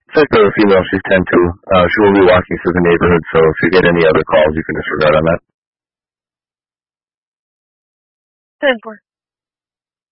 Said for the female, she's 10-2. She will be walking through the neighborhood, so if you get any other calls, you can disregard on that. 10-4.